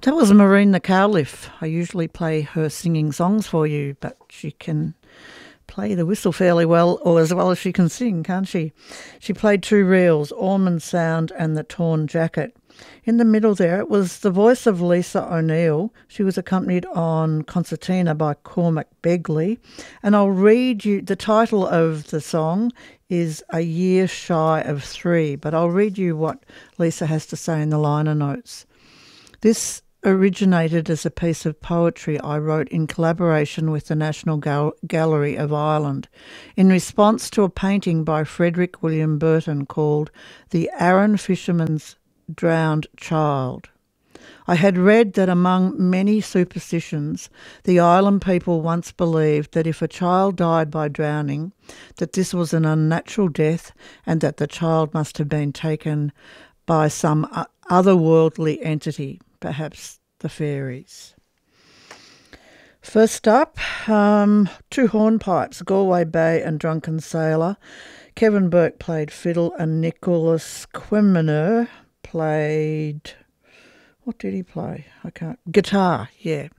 That was Marina Cowliff. I usually play her singing songs for you, but she can play the whistle fairly well, or as well as she can sing, can't she? She played two reels, Ormond Sound and The Torn Jacket. In the middle there, it was the voice of Lisa O'Neill. She was accompanied on Concertina by Cormac Begley. And I'll read you, the title of the song is A Year Shy of Three, but I'll read you what Lisa has to say in the liner notes. This originated as a piece of poetry I wrote in collaboration with the National Gallery of Ireland in response to a painting by Frederick William Burton called The Arran Fisherman's Drowned Child. I had read that among many superstitions, the island people once believed that if a child died by drowning, that this was an unnatural death and that the child must have been taken by some otherworldly entity, perhaps the fairies. First up, two hornpipes, Galway Bay and Drunken Sailor. Kevin Burke played fiddle and Nicholas Queminer played... What did he play? Guitar, yeah.